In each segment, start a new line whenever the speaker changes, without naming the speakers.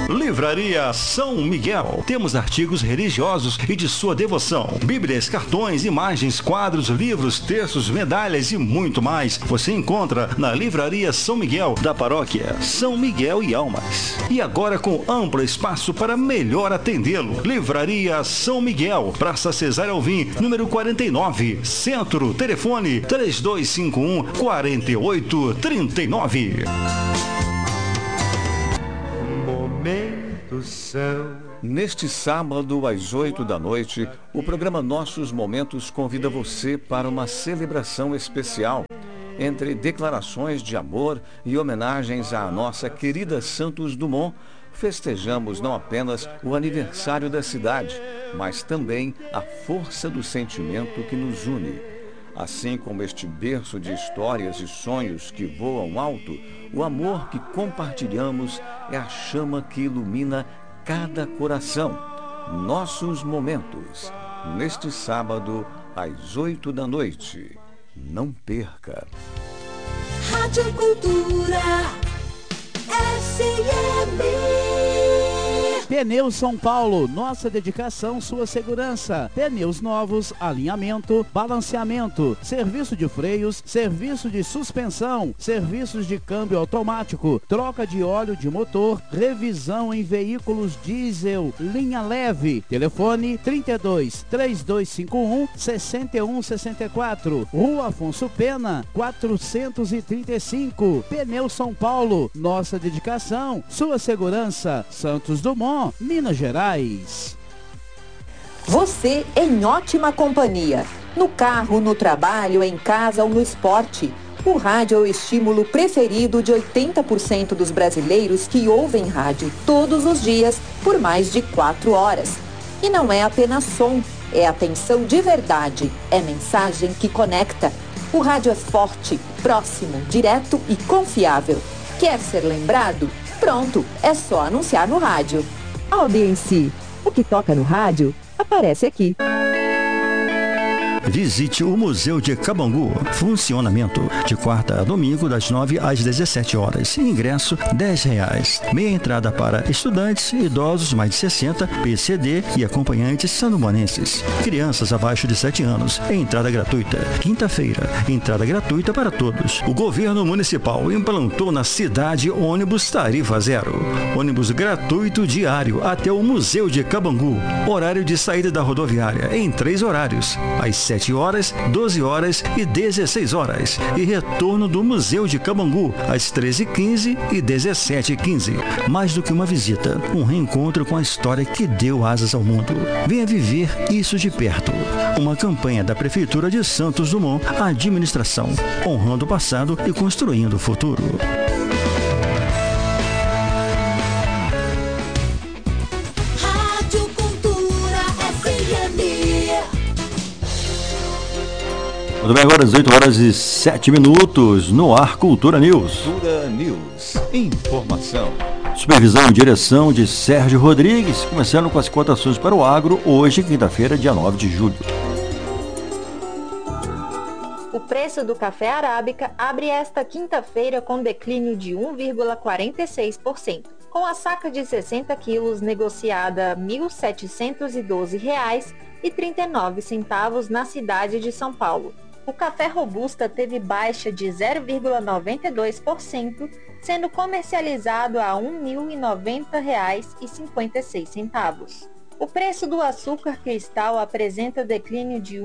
Livraria São Miguel. Temos artigos religiosos e de sua devoção. Bíblias, cartões, imagens, quadros, livros, textos, medalhas e muito mais. Você encontra na Livraria São Miguel, da paróquia São Miguel e Almas. E agora com amplo espaço para melhor atendê-lo. Livraria São Miguel, Praça Cesário Alvim, número 49, Centro. Telefone 3251-4839.
Neste sábado, às 8 da noite, o programa Nossos Momentos convida você para uma celebração especial. Entre declarações de amor e homenagens à nossa querida Santos Dumont, festejamos não apenas o aniversário da cidade, mas também a força do sentimento que nos une. Assim como este berço de histórias e sonhos que voam alto, o amor que compartilhamos é a chama que ilumina cada coração. Nossos Momentos, neste sábado, às 8 da noite. Não perca.
Rádio Cultura FM.
Pneus São Paulo, nossa dedicação, sua segurança. Pneus novos, alinhamento, balanceamento, serviço de freios, serviço de suspensão, serviços de câmbio automático, troca de óleo de motor, revisão em veículos diesel, linha leve. Telefone 32 3251 6164. Rua Afonso Pena, 435. Pneus São Paulo, nossa dedicação, sua segurança. Santos Dumont, Minas Gerais.
Você em ótima companhia. No carro, no trabalho, em casa ou no esporte. O rádio é o estímulo preferido de 80% dos brasileiros que ouvem rádio todos os dias por mais de 4 horas. E não é apenas som, é atenção de verdade, é mensagem que conecta. O rádio é forte, próximo, direto e confiável. Quer ser lembrado? Pronto, é só anunciar no rádio. Audiência. O que toca no rádio, aparece aqui.
Visite o Museu de Cabangu. Funcionamento de quarta a domingo, das 9 às 17 horas. Ingresso R$10. Meia entrada para estudantes, idosos mais de 60, PCD e acompanhantes sandomanenses. Crianças abaixo de 7 anos. Entrada gratuita. Quinta-feira, entrada gratuita para todos. O governo municipal implantou na cidade ônibus tarifa zero. Ônibus gratuito diário até o Museu de Cabangu. Horário de saída da rodoviária em 3 horários. Às 7 horas, 12 horas e 16 horas. E retorno do Museu de Cabangu, às 13h15 e 17h15. Mais do que uma visita, um reencontro com a história que deu asas ao mundo. Venha viver isso de perto. Uma campanha da Prefeitura de Santos Dumont, a administração, honrando o passado e construindo o futuro. Tudo bem, agora às 8 horas e 7 minutos, no ar Cultura News.
Cultura News. Informação.
Supervisão e direção de Sérgio Rodrigues, começando com as cotações para o agro, hoje, quinta-feira, dia 9 de julho.
O preço do café arábica abre esta quinta-feira com declínio de 1,46%, com a saca de 60 quilos negociada R$ 1.712,39 na cidade de São Paulo. O café robusta teve baixa de 0,92%, sendo comercializado a R$ 1.090,56. O preço do açúcar cristal apresenta declínio de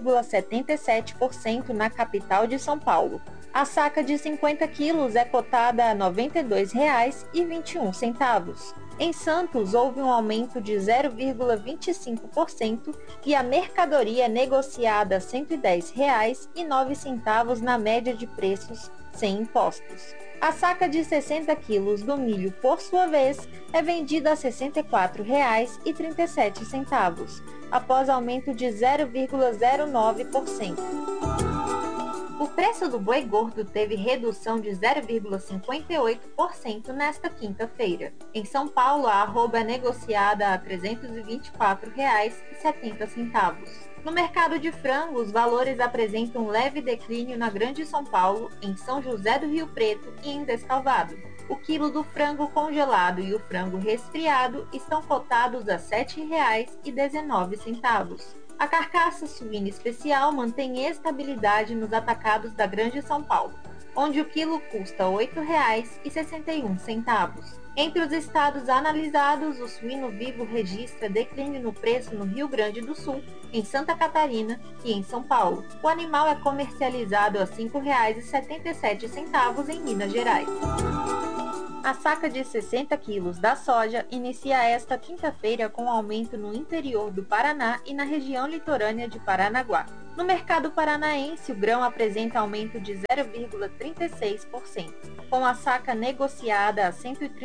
1,77% na capital de São Paulo. A saca de 50 quilos é cotada a R$ 92,21. Em Santos, houve um aumento de 0,25% e a mercadoria é negociada a R$ 110,09 na média de preços sem impostos. A saca de 60 quilos do milho, por sua vez, é vendida a R$ 64,37, após aumento de 0,09%. O preço do boi gordo teve redução de 0,58% nesta quinta-feira. Em São Paulo, a arroba é negociada a R$ 324,70. No mercado de frango, os valores apresentam um leve declínio na Grande São Paulo, em São José do Rio Preto e em Descalvado. O quilo do frango congelado e o frango resfriado estão cotados a R$ 7,19. A carcaça suína especial mantém estabilidade nos atacados da Grande São Paulo, onde o quilo custa R$ 8,61. Entre os estados analisados, o suíno vivo registra declínio no preço no Rio Grande do Sul, em Santa Catarina e em São Paulo. O animal é comercializado a R$ 5,77 em Minas Gerais. A saca de 60 quilos da soja inicia esta quinta-feira com aumento no interior do Paraná e na região litorânea de Paranaguá. No mercado paranaense, o grão apresenta aumento de 0,36%, com a saca negociada a R$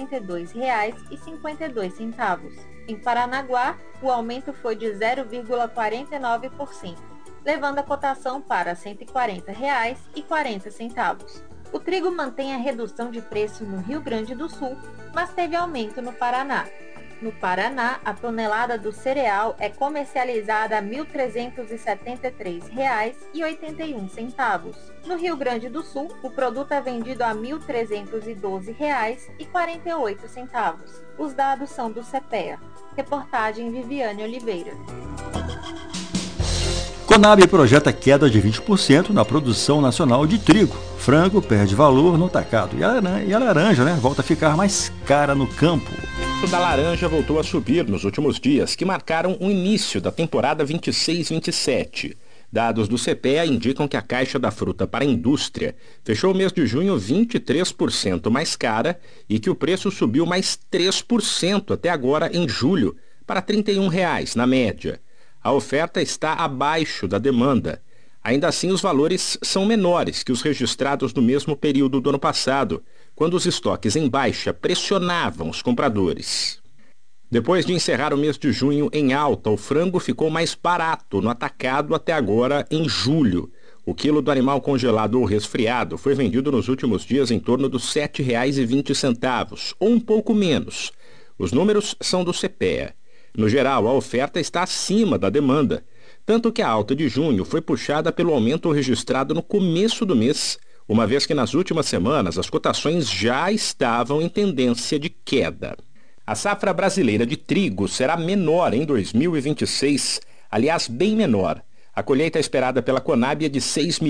132,52. Em Paranaguá, o aumento foi de 0,49%, levando a cotação para R$ 140,40. O trigo mantém a redução de preço no Rio Grande do Sul, mas teve aumento no Paraná. No Paraná, a tonelada do cereal é comercializada a R$ 1.373,81. No Rio Grande do Sul, o produto é vendido a R$ 1.312,48. Os dados são do CPEA. Reportagem Viviane Oliveira.
Conab projeta queda de 20% na produção nacional de trigo. Frango perde valor no atacado e a laranja, volta a ficar mais cara no campo.
O preço da laranja voltou a subir nos últimos dias, que marcaram o início da temporada 26-27. Dados do CPEA indicam que a caixa da fruta para a indústria fechou o mês de junho 23% mais cara e que o preço subiu mais 3% até agora em julho, para R$ 31 na média. A oferta está abaixo da demanda. Ainda assim, os valores são menores que os registrados no mesmo período do ano passado, quando os estoques em baixa pressionavam os compradores. Depois de encerrar o mês de junho em alta, o frango ficou mais barato no atacado até agora em julho. O quilo do animal congelado ou resfriado foi vendido nos últimos dias em torno dos R$ 7,20, ou um pouco menos. Os números são do CPEA. No geral, a oferta está acima da demanda, tanto que a alta de junho foi puxada pelo aumento registrado no começo do mês, uma vez que nas últimas semanas as cotações já estavam em tendência de queda. A safra brasileira de trigo será menor em 2026, aliás, bem menor. A colheita esperada pela Conab é de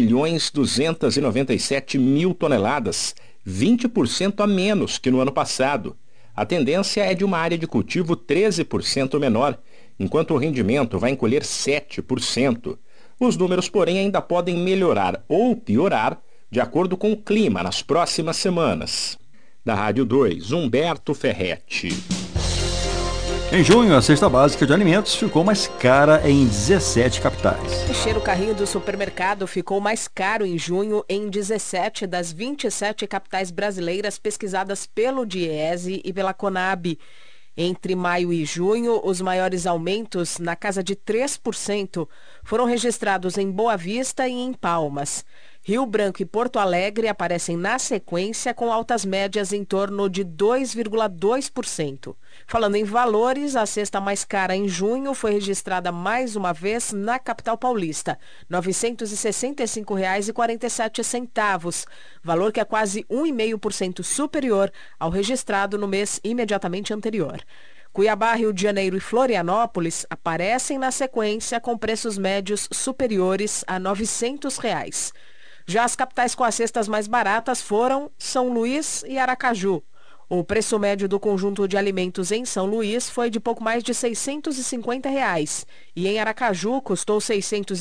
6.297.000 toneladas, 20% a menos que no ano passado. A tendência é de uma área de cultivo 13% menor, enquanto o rendimento vai encolher 7%. Os números, porém, ainda podem melhorar ou piorar de acordo com o clima nas próximas semanas. Da Rádio 2, Humberto Ferretti.
Em junho, a cesta básica de alimentos ficou mais cara em 17 capitais.
Encher o carrinho do supermercado ficou mais caro em junho em 17 das 27 capitais brasileiras pesquisadas pelo Diese e pela Conab. Entre maio e junho, os maiores aumentos, na casa de 3%, foram registrados em Boa Vista e em Palmas. Rio Branco e Porto Alegre aparecem na sequência com altas médias em torno de 2,2%. Falando em valores, a cesta mais cara em junho foi registrada mais uma vez na capital paulista, R$ 965,47, valor que é quase 1,5% superior ao registrado no mês imediatamente anterior. Cuiabá, Rio de Janeiro e Florianópolis aparecem na sequência com preços médios superiores a R$ 900. Já as capitais com as cestas mais baratas foram São Luís e Aracaju. O preço médio do conjunto de alimentos em São Luís foi de pouco mais de R$ 650 e em Aracaju custou R$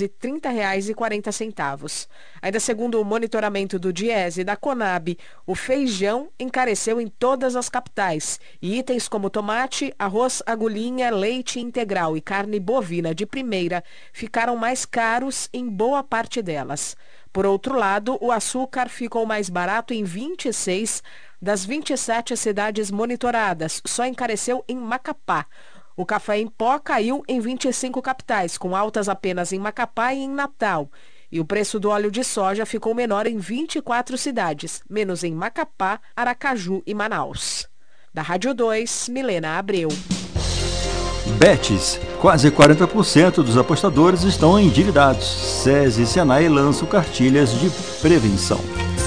630,40. Ainda segundo o monitoramento do Diese e da Conab, o feijão encareceu em todas as capitais e itens como tomate, arroz, agulhinha, leite integral e carne bovina de primeira ficaram mais caros em boa parte delas. Por outro lado, o açúcar ficou mais barato em 26 das 27 cidades monitoradas, só encareceu em Macapá. O café em pó caiu em 25 capitais, com altas apenas em Macapá e em Natal. E o preço do óleo de soja ficou menor em 24 cidades, menos em Macapá, Aracaju e Manaus. Da Rádio 2, Milena Abreu.
Betis. Quase 40% dos apostadores estão endividados. SESI e Senai lançam cartilhas de prevenção.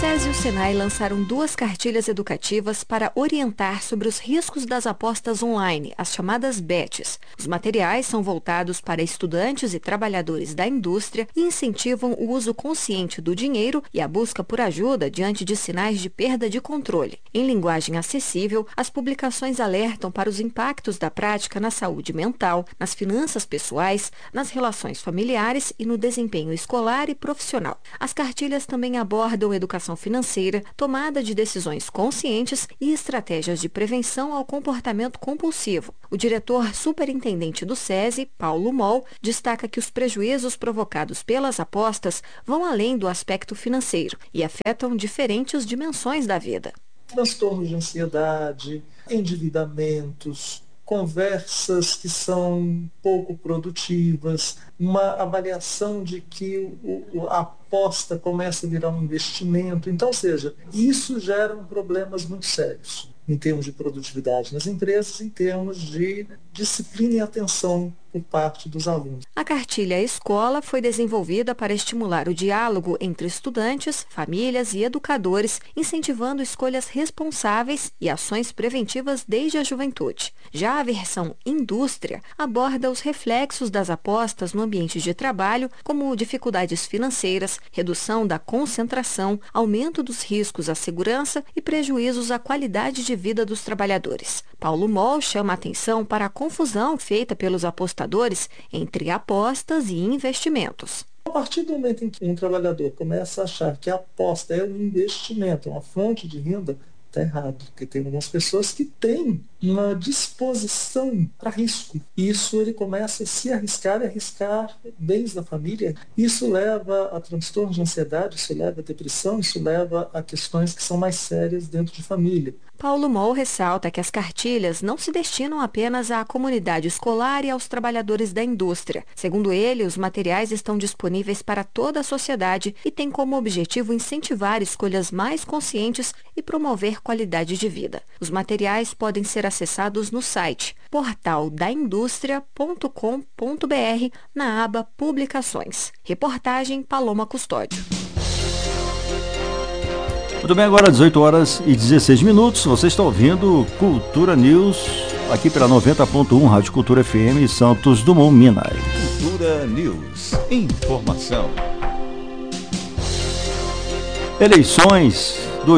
SESI e o Senai lançaram 2 cartilhas educativas para orientar sobre os riscos das apostas online, as chamadas bets. Os materiais são voltados para estudantes e trabalhadores da indústria e incentivam o uso consciente do dinheiro e a busca por ajuda diante de sinais de perda de controle. Em linguagem acessível, as publicações alertam para os impactos da prática na saúde mental, nas finanças pessoais, nas relações familiares e no desempenho escolar e profissional. As cartilhas também abordam educação financeira, tomada de decisões conscientes e estratégias de prevenção ao comportamento compulsivo. O diretor superintendente do SESI, Paulo Moll, destaca que os prejuízos provocados pelas apostas vão além do aspecto financeiro e afetam diferentes dimensões da vida.
Transtornos de ansiedade, endividamentos, conversas que são pouco produtivas, uma avaliação de que a aposta começa a virar um investimento. Então, ou seja, isso gera problemas muito sérios em termos de produtividade nas empresas, em termos de disciplina e atenção por parte dos alunos.
A cartilha Escola foi desenvolvida para estimular o diálogo entre estudantes, famílias e educadores, incentivando escolhas responsáveis e ações preventivas desde a juventude. Já a versão Indústria aborda os reflexos das apostas no ambiente de trabalho, como dificuldades financeiras, redução da concentração, aumento dos riscos à segurança e prejuízos à qualidade de vida dos trabalhadores. Paulo Moll chama a atenção para a confusão feita pelos apostadores entre apostas e investimentos.
A partir do momento em que um trabalhador começa a achar que a aposta é um investimento, uma fonte de renda, está errado, porque tem algumas pessoas que têm uma disposição para risco. Isso ele começa a se arriscar e arriscar bens da família. Isso leva a transtornos de ansiedade, isso leva a depressão, isso leva a questões que são mais sérias dentro de família.
Paulo Moll ressalta que as cartilhas não se destinam apenas à comunidade escolar e aos trabalhadores da indústria. Segundo ele, os materiais estão disponíveis para toda a sociedade e têm como objetivo incentivar escolhas mais conscientes e promover qualidade de vida. Os materiais podem ser acessados no site portaldaindustria.com.br na aba Publicações. Reportagem Paloma Custódio.
Muito bem, agora 18 horas e 16 minutos. Você está ouvindo Cultura News, aqui pela 90.1 Rádio Cultura FM, Santos Dumont, Minas.
Cultura News. Informação.
Eleições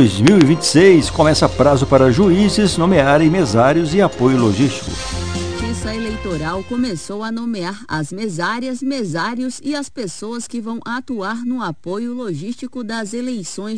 2026. Começa prazo para juízes nomearem mesários e apoio logístico.
A eleitoral começou a nomear as mesárias, mesários e as pessoas que vão atuar no apoio logístico das eleições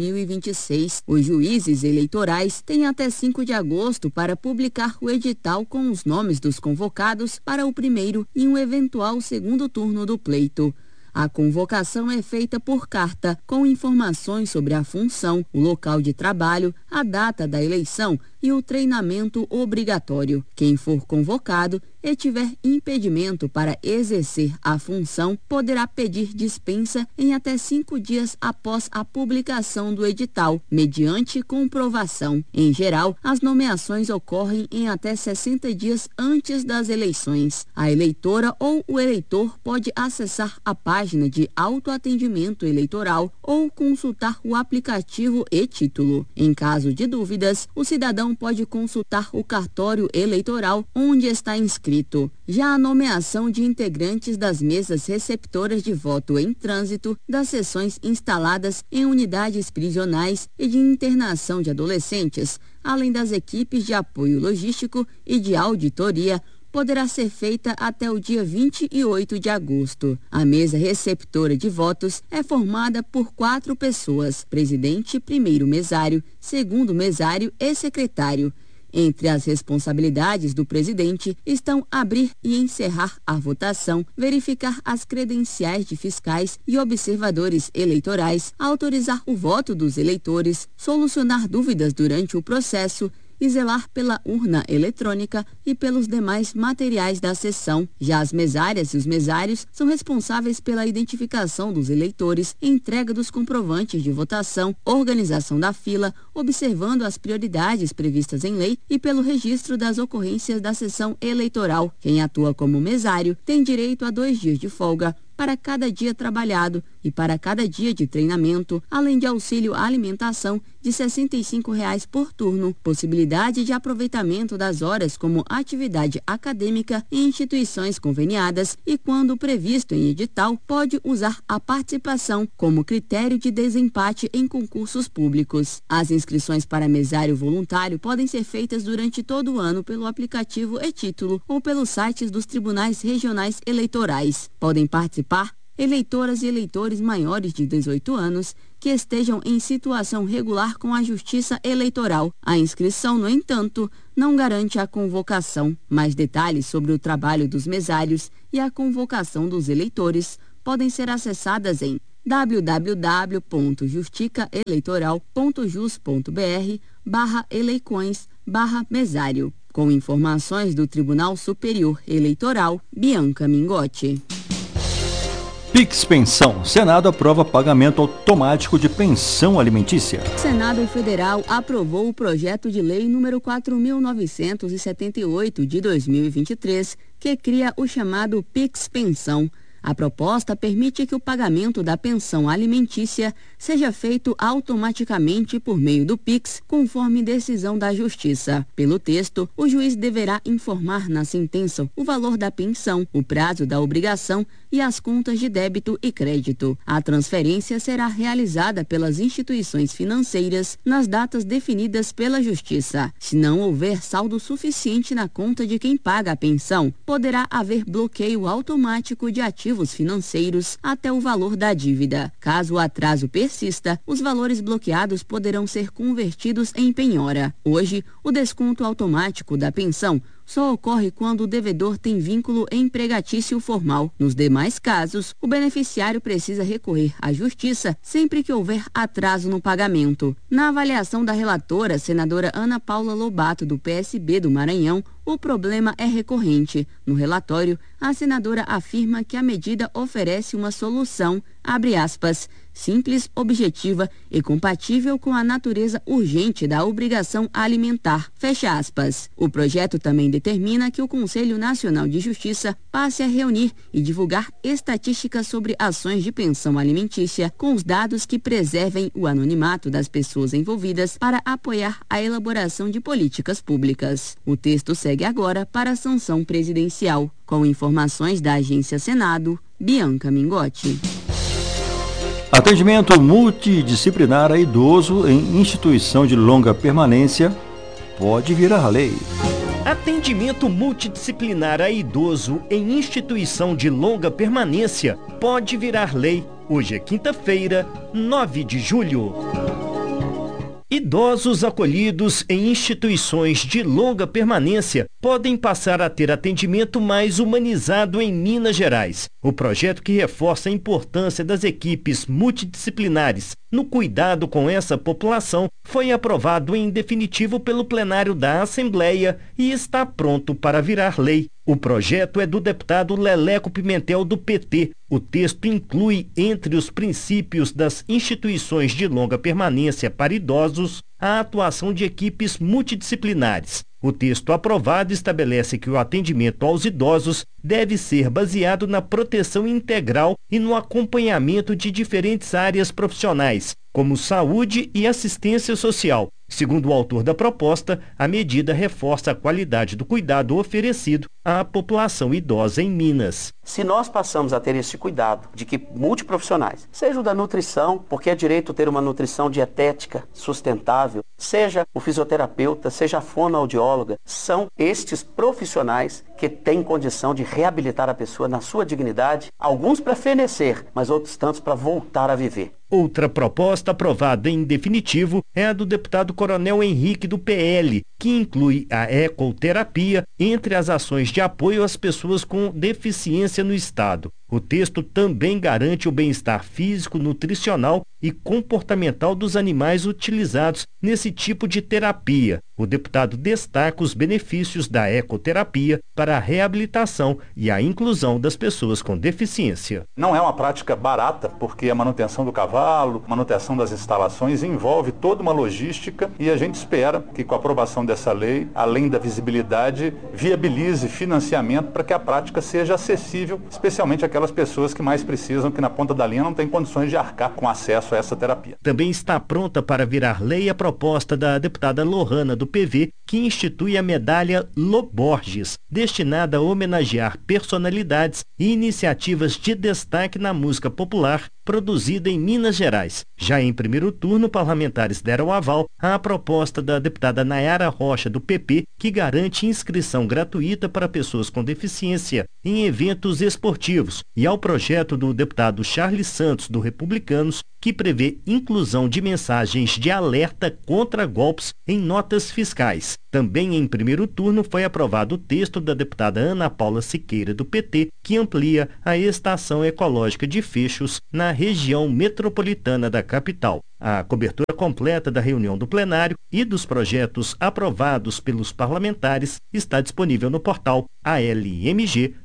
2026. Os juízes eleitorais têm até 5 de agosto para publicar o edital com os nomes dos convocados para o primeiro e um eventual segundo turno do pleito. A convocação é feita por carta, com informações sobre a função, o local de trabalho, a data da eleição e o treinamento obrigatório. Quem for convocado e tiver impedimento para exercer a função, poderá pedir dispensa em até 5 dias após a publicação do edital, mediante comprovação. Em geral, as nomeações ocorrem em até 60 dias antes das eleições. A eleitora ou o eleitor pode acessar a página de autoatendimento eleitoral ou consultar o aplicativo e-título. Em caso de dúvidas, o cidadão pode consultar o cartório eleitoral onde está inscrito. Já a nomeação de integrantes das mesas receptoras de voto em trânsito, das seções instaladas em unidades prisionais e de internação de adolescentes, além das equipes de apoio logístico e de auditoria, poderá ser feita até o dia 28 de agosto. A mesa receptora de votos é formada por 4 pessoas: presidente, primeiro mesário, segundo mesário e secretário. Entre as responsabilidades do presidente estão abrir e encerrar a votação, verificar as credenciais de fiscais e observadores eleitorais, autorizar o voto dos eleitores, solucionar dúvidas durante o processo e zelar pela urna eletrônica e pelos demais materiais da sessão. Já as mesárias e os mesários são responsáveis pela identificação dos eleitores, entrega dos comprovantes de votação, organização da fila, observando as prioridades previstas em lei e pelo registro das ocorrências da sessão eleitoral. Quem atua como mesário tem direito a 2 dias de folga, para cada dia trabalhado e para cada dia de treinamento, além de auxílio à alimentação de R$ 65 por turno, possibilidade de aproveitamento das horas como atividade acadêmica em instituições conveniadas e, quando previsto em edital, pode usar a participação como critério de desempate em concursos públicos. As inscrições para mesário voluntário podem ser feitas durante todo o ano pelo aplicativo e-Título ou pelos sites dos tribunais regionais eleitorais. Podem participar eleitoras e eleitores maiores de 18 anos que estejam em situação regular com a Justiça Eleitoral. A inscrição, no entanto, não garante a convocação. Mais detalhes sobre o trabalho dos mesários e a convocação dos eleitores podem ser acessadas em www.justicaeleitoral.jus.br/eleições/mesário. Com informações do Tribunal Superior Eleitoral, Bianca Mingotti.
Pix Pensão. Senado aprova pagamento automático de pensão alimentícia.
O Senado Federal aprovou o projeto de lei número 4.978 de 2023, que cria o chamado Pix Pensão. A proposta permite que o pagamento da pensão alimentícia seja feito automaticamente por meio do Pix, conforme decisão da Justiça. Pelo texto, o juiz deverá informar na sentença o valor da pensão, o prazo da obrigação e as contas de débito e crédito. A transferência será realizada pelas instituições financeiras nas datas definidas pela Justiça. Se não houver saldo suficiente na conta de quem paga a pensão, poderá haver bloqueio automático de ativos financeiros até o valor da dívida. Caso o atraso persista, os valores bloqueados poderão ser convertidos em penhora. Hoje, o desconto automático da pensão só ocorre quando o devedor tem vínculo empregatício formal. Nos demais casos, o beneficiário precisa recorrer à Justiça sempre que houver atraso no pagamento. Na avaliação da relatora, senadora Ana Paula Lobato, do PSB do Maranhão, o problema é recorrente. No relatório, a senadora afirma que a medida oferece uma solução, abre aspas, simples, objetiva e compatível com a natureza urgente da obrigação alimentar, fecha aspas. O projeto também determina que o Conselho Nacional de Justiça passe a reunir e divulgar estatísticas sobre ações de pensão alimentícia com os dados que preservem o anonimato das pessoas envolvidas para apoiar a elaboração de políticas públicas. O texto segue agora para a sanção presidencial. Com informações da Agência Senado, Bianca Mingotti.
Atendimento multidisciplinar a idoso em instituição de longa permanência pode virar lei.
Atendimento multidisciplinar a idoso em instituição de longa permanência pode virar lei. Hoje é quinta-feira, 9 de julho. Idosos acolhidos em instituições de longa permanência podem passar a ter atendimento mais humanizado em Minas Gerais. O projeto, que reforça a importância das equipes multidisciplinares no cuidado com essa população, foi aprovado em definitivo pelo plenário da Assembleia e está pronto para virar lei. O projeto é do deputado Leleco Pimentel, do PT. O texto inclui, entre os princípios das instituições de longa permanência para idosos, a atuação de equipes multidisciplinares. O texto aprovado estabelece que o atendimento aos idosos deve ser baseado na proteção integral e no acompanhamento de diferentes áreas profissionais, como saúde e assistência social. Segundo o autor da proposta, a medida reforça a qualidade do cuidado oferecido à população idosa em Minas.
Se nós passamos a ter esse cuidado de que multiprofissionais, seja o da nutrição, porque é direito ter uma nutrição dietética sustentável, seja o fisioterapeuta, seja a fonoaudióloga, são estes profissionais que têm condição de reabilitar a pessoa na sua dignidade, alguns para fenecer, mas outros tantos para voltar a viver.
Outra proposta aprovada em definitivo é a do deputado Coronel Henrique, do PL, que inclui a ecoterapia entre as ações de apoio às pessoas com deficiência no Estado. O texto também garante o bem-estar físico, nutricional e comportamental dos animais utilizados nesse tipo de terapia. O deputado destaca os benefícios da ecoterapia para a reabilitação e a inclusão das pessoas com deficiência.
Não é uma prática barata, porque a manutenção do cavalo, manutenção das instalações envolve toda uma logística e a gente espera que com a aprovação dessa lei, além da visibilidade, viabilize financiamento para que a prática seja acessível, especialmente aquelas pessoas que mais precisam, que na ponta da linha não têm condições de arcar com acesso a essa terapia.
Também está pronta para virar lei a proposta da deputada Lohana do PV, que institui a medalha Loborges, destinada a homenagear personalidades e iniciativas de destaque na música popular produzida em Minas Gerais. Já em primeiro turno, parlamentares deram aval à proposta da deputada Nayara Rocha do PP, que garante inscrição gratuita para pessoas com deficiência em eventos esportivos, e ao projeto do deputado Charles Santos do Republicanos, que prevê inclusão de mensagens de alerta contra golpes em notas fiscais. Também em primeiro turno foi aprovado o texto da deputada Ana Paula Siqueira do PT, que amplia a estação ecológica de Fechos na região metropolitana da capital. A cobertura completa da reunião do plenário e dos projetos aprovados pelos parlamentares está disponível no portal almg.gov.br.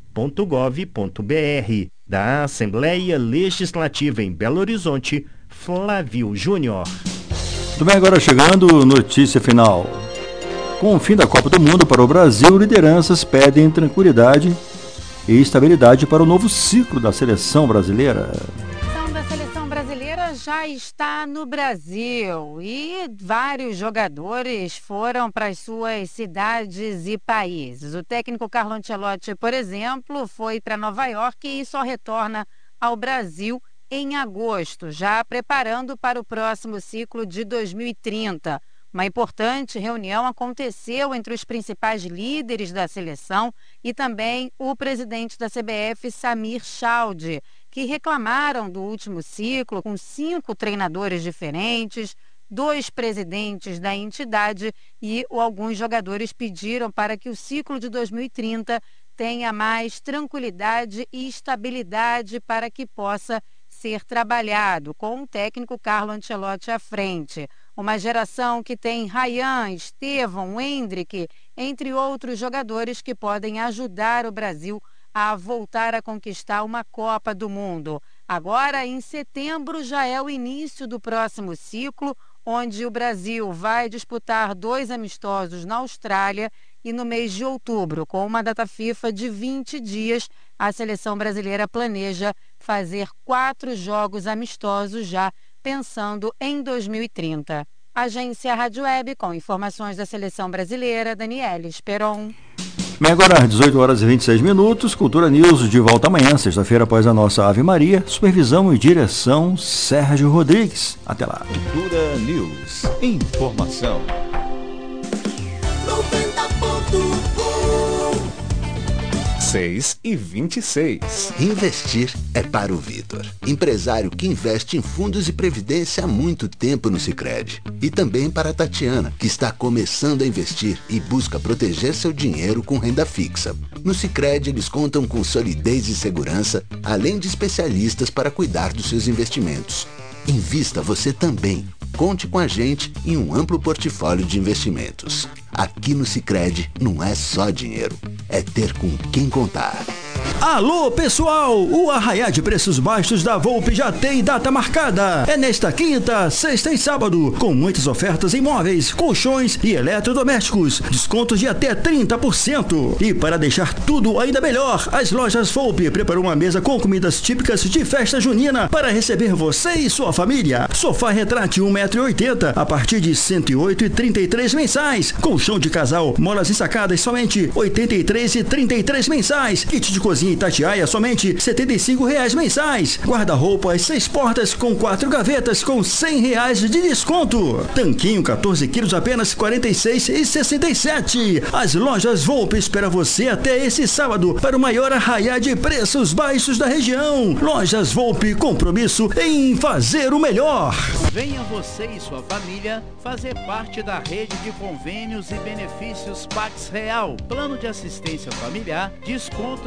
Da Assembleia Legislativa em Belo Horizonte, Flávio Júnior.
Muito bem, agora chegando, notícia final. Com o fim da Copa do Mundo para o Brasil, lideranças pedem tranquilidade e estabilidade para o novo ciclo da seleção brasileira.
A seleção brasileira já está no Brasil e vários jogadores foram para as suas cidades e países. O técnico Carlo Ancelotti, por exemplo, foi para Nova York e só retorna ao Brasil em agosto, já preparando para o próximo ciclo de 2030. Uma importante reunião aconteceu entre os principais líderes da seleção e também o presidente da CBF, Samir Chaldé, que reclamaram do último ciclo com 5 treinadores diferentes, 2 presidentes da entidade e alguns jogadores pediram para que o ciclo de 2030 tenha mais tranquilidade e estabilidade para que possa ser trabalhado, com o técnico Carlo Ancelotti à frente. Uma geração que tem Ryan, Estevão, Endrick, entre outros jogadores que podem ajudar o Brasil a voltar a conquistar uma Copa do Mundo. Agora, em setembro, já é o início do próximo ciclo, onde o Brasil vai disputar 2 amistosos na Austrália e no mês de outubro, com uma data FIFA de 20 dias, a seleção brasileira planeja fazer 4 jogos amistosos já pensando em 2030. Agência Rádio Web, com informações da seleção brasileira, Daniela Esperon.
Bem, agora às 18 horas e 26 minutos, Cultura News de volta amanhã, sexta-feira após a nossa Ave Maria, supervisão e direção Sérgio Rodrigues. Até lá.
Cultura News, informação. 6h26.
Investir é para o Vitor, empresário que investe em fundos e previdência há muito tempo no Sicredi. E também para a Tatiana, que está começando a investir e busca proteger seu dinheiro com renda fixa. No Sicredi eles contam com solidez e segurança, além de especialistas para cuidar dos seus investimentos. Invista você também. Conte com a gente em um amplo portfólio de investimentos. Aqui no Sicredi não é só dinheiro, é ter com quem contar.
Alô, pessoal! O arraiá de preços baixos da Volpe já tem data marcada. É nesta quinta, sexta e sábado, com muitas ofertas em móveis, colchões e eletrodomésticos. Descontos de até 30%. E para deixar tudo ainda melhor, as lojas Volpe preparou uma mesa com comidas típicas de festa junina para receber você e sua família. Sofá retrátil 1,80 m a partir de R$ 108,33 mensais. Colchão de casal, molas ensacadas somente R$ 83,33 mensais. Kit de cozinha Itatiaia somente R$ 75 mensais. Guarda-roupas 6 portas com 4 gavetas com R$ 100 de desconto. Tanquinho 14 quilos apenas R$ 46,67. As lojas Volpe espera você até esse sábado para o maior arraiá de preços baixos da região. Lojas Volpe, compromisso em fazer o melhor.
Venha você e sua família fazer parte da rede de convênios e benefícios Pax Real. Plano de assistência familiar, descontos especiais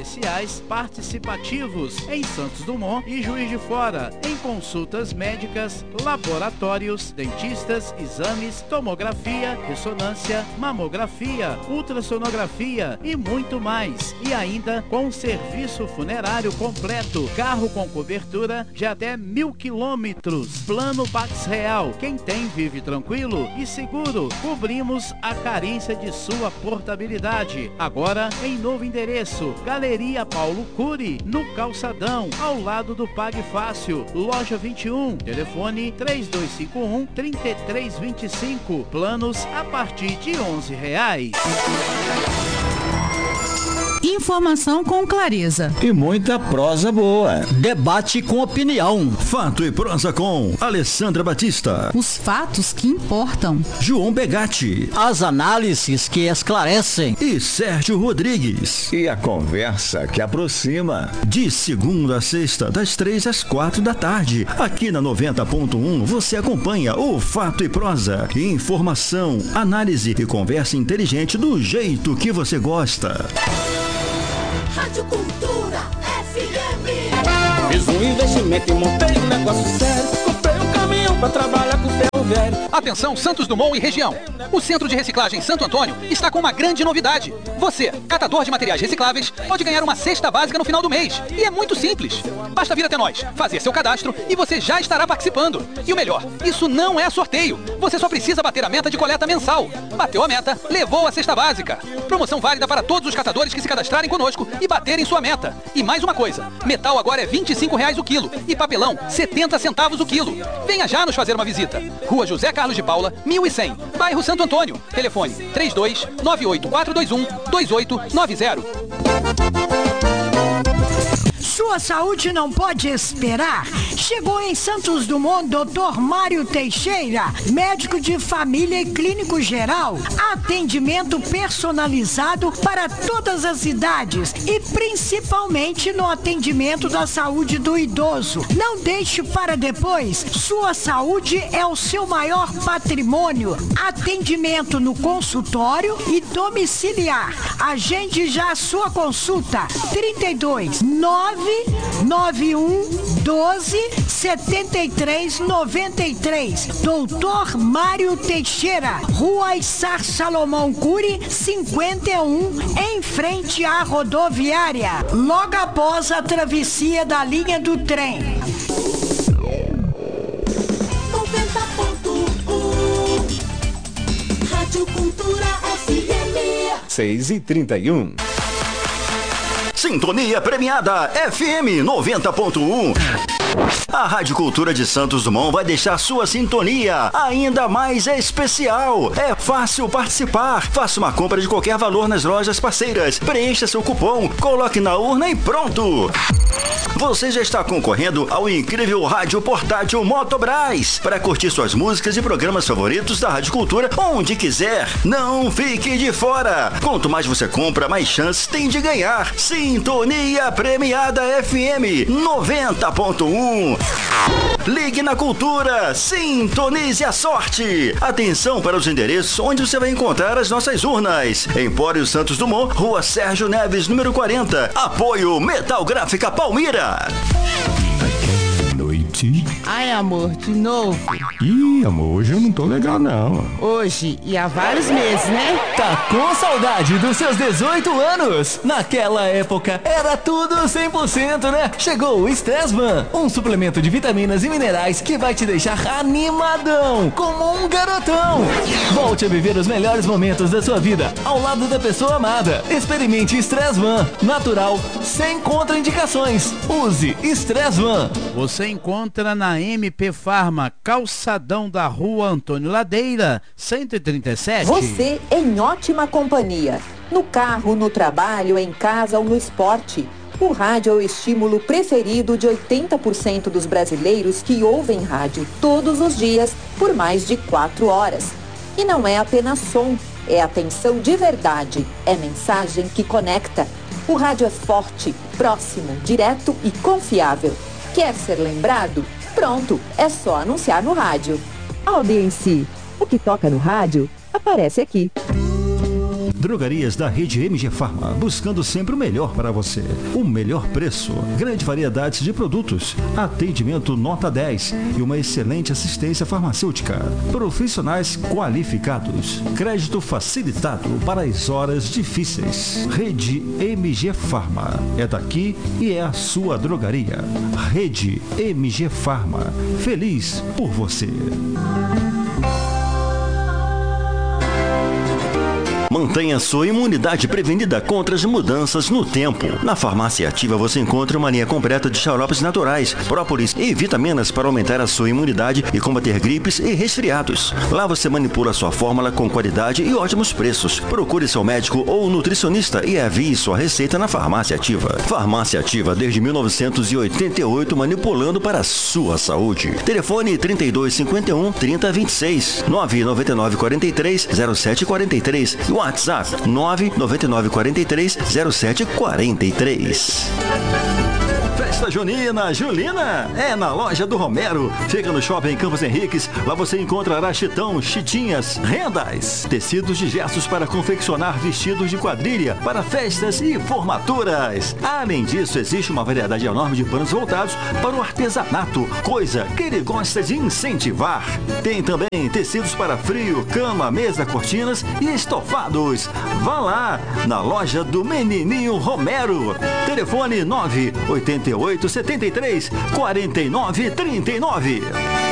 especiais participativos em Santos Dumont e Juiz de Fora, em consultas médicas, laboratórios, dentistas, exames, tomografia, ressonância, mamografia, ultrassonografia e muito mais. E ainda com serviço funerário completo, carro com cobertura de até 1.000 quilômetros. Plano Pax Real. Quem tem vive tranquilo e seguro. Cobrimos a carência de sua portabilidade. Agora em novo endereço, Galeria Paulo Cury, no Calçadão, ao lado do Pague Fácil, loja 21, telefone 3251-3325, planos a partir de R$11.
Informação com clareza
e muita prosa boa. Debate com opinião. Fato e prosa com Alessandra Batista.
Os fatos que importam.
João Begatti.
As análises que esclarecem.
E Sérgio Rodrigues.
E a conversa que aproxima.
De segunda a sexta, das 3 às 4 da tarde. Aqui na 90.1 você acompanha o Fato e Prosa. Informação, análise e conversa inteligente do jeito que você gosta.
Rádio Cultura FM.
Fiz um investimento e montei um negócio sério. Comprei um caminhão pra trabalhar com ferro velho.
Atenção Santos Dumont e região. O Centro de Reciclagem Santo Antônio está com uma grande novidade. Você, catador de materiais recicláveis, pode ganhar uma cesta básica no final do mês. E é muito simples. Basta vir até nós, fazer seu cadastro e você já estará participando. E o melhor, isso não é sorteio. Você só precisa bater a meta de coleta mensal. Bateu a meta, levou a cesta básica. Promoção válida para todos os catadores que se cadastrarem conosco e baterem sua meta. E mais uma coisa, metal agora é R$25 o quilo e papelão 70 centavos o quilo. Venha já nos fazer uma visita. Rua José Carlos de Paula, 1100, bairro Santo Antônio. Telefone 32-98421-2890.
Sua saúde não pode esperar. Chegou em Santos Dumont Dr. Mário Teixeira, médico de família e clínico geral. Atendimento personalizado para todas as idades e principalmente no atendimento da saúde do idoso. Não deixe para depois. Sua saúde é o seu maior patrimônio. Atendimento no consultório e domiciliar. Agende já a sua consulta. 32-991-12-73-93. Doutor Mário Teixeira, Rua Issar Salomão Cury, 51, em frente à rodoviária, logo após a travessia da linha do trem.
90.1 Rádio Cultura FM.
6h31.
Sintonia premiada FM 90.1. A Rádio Cultura de Santos Dumont vai deixar sua sintonia ainda mais especial. É fácil participar. Faça uma compra de qualquer valor nas lojas parceiras. Preencha seu cupom, coloque na urna e pronto. Você já está concorrendo ao incrível rádio portátil Motobras para curtir suas músicas e programas favoritos da Rádio Cultura onde quiser. Não fique de fora. Quanto mais você compra, mais chances tem de ganhar. Sintonia premiada FM 90.1. Ligue na Cultura, sintonize a sorte. Atenção para os endereços onde você vai encontrar as nossas urnas. Empório Santos Dumont, Rua Sérgio Neves, número 40. Apoio Metal Gráfica Palmira.
Ai, amor, de novo.
Ih, amor, hoje eu não tô legal, não.
Hoje e há vários meses, né?
Tá com saudade dos seus 18 anos? Naquela época era tudo 100%, né? Chegou o Stressman, um suplemento de vitaminas e minerais que vai te deixar animadão, como um garotão. Volte a viver os melhores momentos da sua vida ao lado da pessoa amada. Experimente Stressman, natural, sem contraindicações. Use Stressman.
Você encontra na MP Farma, calçadão da Rua Antônio Ladeira, 137.
Você em ótima companhia. No carro, no trabalho, em casa ou no esporte. O rádio é o estímulo preferido de 80% dos brasileiros que ouvem rádio todos os dias por mais de 4 horas. E não é apenas som, é atenção de verdade, é mensagem que conecta. O rádio é forte, próximo, direto e confiável. Quer ser lembrado? Pronto, é só anunciar no rádio. Audiência, o que toca no rádio, aparece aqui.
Drogarias da rede MG Farma, buscando sempre o melhor para você. O melhor preço, grande variedade de produtos, atendimento nota 10 e uma excelente assistência farmacêutica. Profissionais qualificados, crédito facilitado para as horas difíceis. Rede MG Farma, é daqui e é a sua drogaria. Rede MG Farma, feliz por você.
Mantenha sua imunidade prevenida contra as mudanças no tempo. Na Farmácia Ativa você encontra uma linha completa de xaropes naturais, própolis e vitaminas para aumentar a sua imunidade e combater gripes e resfriados. Lá você manipula sua fórmula com qualidade e ótimos preços. Procure seu médico ou nutricionista e envie sua receita na Farmácia Ativa. Farmácia Ativa desde 1988, manipulando para a sua saúde. Telefone 3251 3026 999 43 0743 e WhatsApp 99943 0743.
Festa junina, Julina, é na loja do Romero. Fica no Shopping Campos Henriques. Lá você encontrará chitão, chitinhas, rendas, tecidos de gestos para confeccionar vestidos de quadrilha para festas e formaturas. Além disso, existe uma variedade enorme de panos voltados para o artesanato, coisa que ele gosta de incentivar. Tem também tecidos para frio, cama, mesa, cortinas e estofados. Vá lá, na loja do Menininho Romero. Telefone 988 73 49 39.